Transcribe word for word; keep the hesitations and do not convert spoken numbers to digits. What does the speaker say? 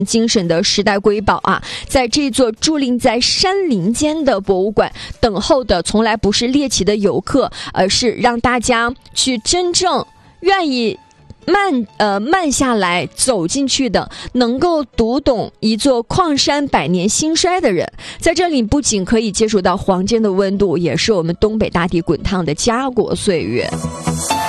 精神的时代瑰宝啊，在这座伫立在山林间的博物馆，等候的从来不是猎奇的游客，而是让大家去真正愿意慢呃慢下来走进去的，能够读懂一座矿山百年兴衰的人。在这里不仅可以接触到黄金的温度，也是我们东北大地滚烫的家国岁月。